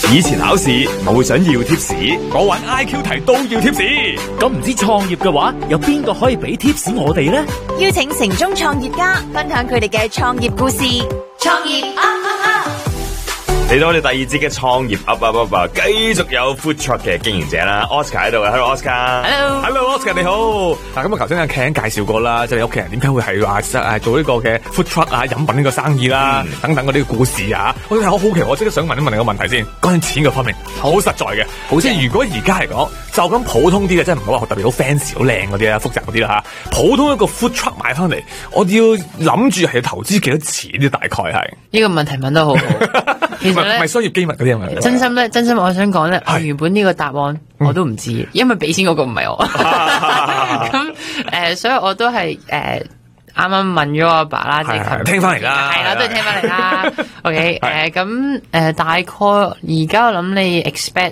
以前考試我會想要貼士，我玩 IQ 題都要貼士。 咁唔知創業嘅話，有邊個可以俾貼士我哋呢？ 邀請城中創業家分享佢哋嘅創業故事。創業 up up up！ 嚟到我哋第二節嘅創業 up up up， 繼續有 food truck 嘅經營者啦 ，Oscar 喺度嘅 ，Hello Oscar，Hello Oscar 你好。 嗱咁啊，頭先阿 Ken 介紹過啦，即係你屋企人點解會係話做呢個嘅 food truck 啊，飲品呢個生意啦，等等嗰啲故事啊，我真係好好奇，我即刻想問一問你個問題先。關於錢嘅方面，好實在嘅，即係如果而家嚟講，就咁普通啲嘅，即係唔好話特別好 fancy 好靚嗰啲啦，複雜嗰啲啦嚇，普通一個 food truck 買翻嚟，我要諗住係要投資幾多錢啫？大概係呢個問題問得好好。其實咧， 唔係商業機密嗰啲係咪？ 真心我想講咧，我原本呢個答案我都唔知，因為俾錢嗰個唔係我。咁所以我都係啱啱問咗我阿爸啦，即係聽翻嚟啦， 係啦，都係聽翻嚟啦。OK，咁大概而家我諗你 expect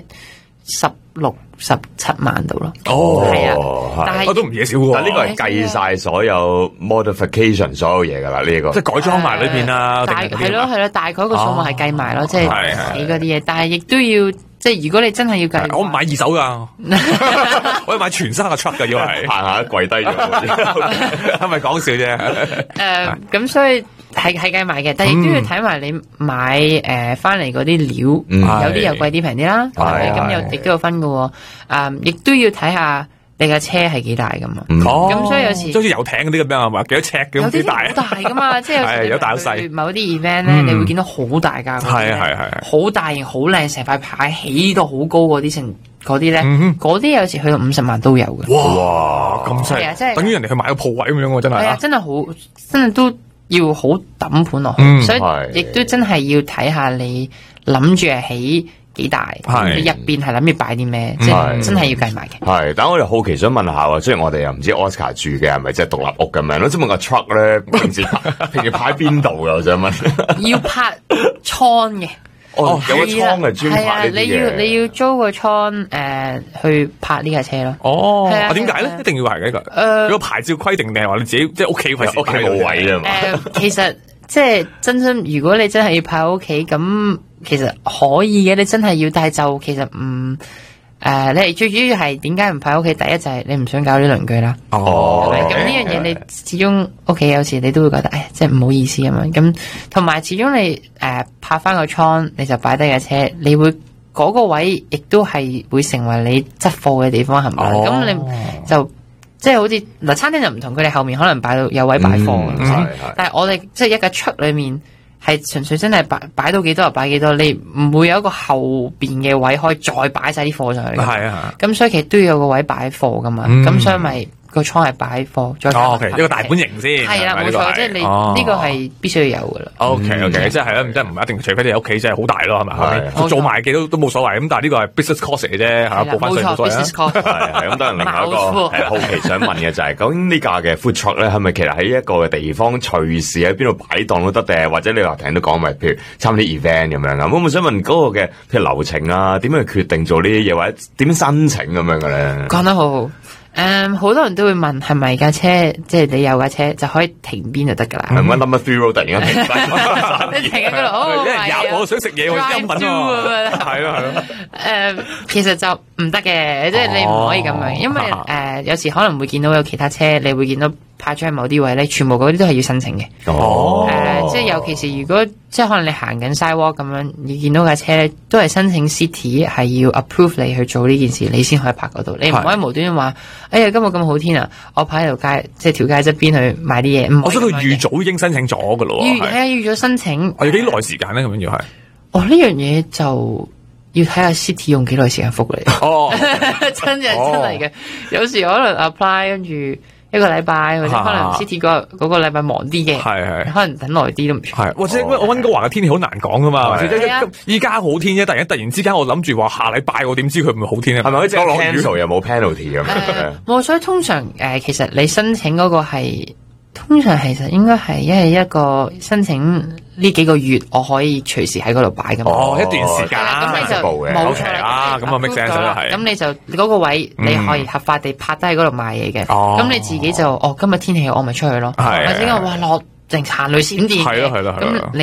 16、17萬度咯。 哦， 係啊，但係我都唔嘢少喎。 但呢個係計晒所有 modification 所有嘢噶啦，呢個即係改裝埋裏邊啊， 係咯，大概個數目係計埋咯，即係死嗰啲嘢，但係亦都要。即係如果你真係要計， 我唔買二手噶，我要買全新嘅 truck 噶，要係行下跪低咗， 係咪講笑啫？ 咁所以係計埋嘅，但係亦都要睇埋你買翻嚟嗰啲料，有啲又貴啲平啲啦，咁亦都有分㗎喎，亦都要睇下你架車係幾大噶嘛？咁所以有時好似遊艇嗰啲咁樣係嘛？幾多尺咁幾大？ 有啲好大噶嘛，即係有大有細。 某啲 event 咧，你會見到好大架， 係好大型、好靚，成塊牌起到好高嗰啲嗰啲咧，嗰啲有時去到50萬都有嘅。 哇，咁犀利！ 即係等於人哋去買個鋪位咁樣喎，真係。 係啊，真係都要好抌盤落去，所以亦都真係要睇下你諗住係起幾大？你入邊係諗住擺啲咩？即係真係要計埋嘅。 係，但我哋好奇想問下啊，雖然我哋又唔知 Oscar 住嘅係咪即係獨立屋咁樣咯，即係問個 truck 咧，平時擺喺邊度㗎？我想問。 要泊倉嘅。 哦，有個倉係專泊呢啲嘢。 你要租個倉去泊呢架車咯。 哦，點解咧？一定要係呢個？如果牌照規定定係話你自己即係屋企費事屋企冇位啊嘛？ 其實即係真心，如果你真係要泊喺屋企咁。其實可以嘅，你真係要，但係就其實唔你係最主要係點解唔泊喺屋企？第一就係你唔想搞啲鄰居啦。 哦， 咁呢樣嘢你始終屋企有時你都會覺得，即係唔好意思咁樣。咁同埋始終你泊翻個倉，你就擺低架車，你會嗰個位亦都係會成為你執貨嘅地方，係咪？咁你就即係好似嗱，餐廳就唔同，佢哋後面可能擺到有位擺貨，但係我哋即係一架truck裏面。係純粹真係擺到幾多就擺幾多，你唔會有一個後邊嘅位可以再擺晒啲貨上去。 係啊， 咁所以其實都要有個位擺貨噶嘛。咁所以咪個倉係擺貨，再一個大本營先。 係啦，冇錯，即係你呢個係必須要有噶啦。 OK，即係啦，即係唔一定，除非你屋企真係好大咯，係咪？做埋嘅都冇所謂。咁但係呢個係 business cost 嚟啫，嚇報翻稅冇所謂。 business cost 係咁，當然另外一個好奇想問嘅就係，究竟呢架嘅 food truck 咧，係咪其實喺一個嘅地方隨時喺邊度擺檔都得，定係或者你話聽都講咪，譬如參啲 event 咁樣啊？我想問嗰個嘅譬如流程啊，點樣去決定做呢啲嘢，或者點申請咁樣嘅咧？ 講得好好。好多人都會問係咪架車，即係你有架車就可以停邊就得噶啦。 係咪 number 3 road 突然間停低？ 你停喺嗰度， 一人有我想食嘢，我飲品喎。係咯。 其實就唔得嘅，即係你唔可以咁樣，因為有時可能會見到有其他車，你會見到泊咗喺某啲位咧，全部嗰啲都係要申請嘅。即係尤其是如果即係可能你行緊 sidewalk 咁樣，你見到架車咧，都係申請 city 係要 approve 你去做呢件事，你先可以泊嗰度。你唔可以無端端話，哎呀今日咁好天啊，我泊喺條街，即係條街側邊去買啲嘢。 我想佢預早已經申請咗噶咯。 預咗申請。 要幾耐時間咧？咁樣要係。 呢樣嘢就要睇下 city 用幾耐時間覆你。真係嘅。有時可能 apply 跟住一個禮拜，或者可能 city 嗰個禮拜忙啲嘅，可能等耐啲都唔錯。 或者我溫哥華嘅天氣好難講噶嘛，或者依家好天啫，突然之間我諗住話下禮拜，我點知佢唔會好天咧？ 係咪可以即係 cancel 又冇 penalty 咁樣？ 所以通常其實你申請嗰個係。通常其實應該係一個申請呢幾個月，我可以隨時喺嗰度擺㗎嘛。 一段時間咁你就冇錯啦。 咁啊 make sense 啦，係。 咁你就嗰個位你可以合法地泊低喺嗰度賣嘢嘅。咁你自己就今日天氣我咪出去咯。或者我話落淨行雷閃電。 係咯。 咁你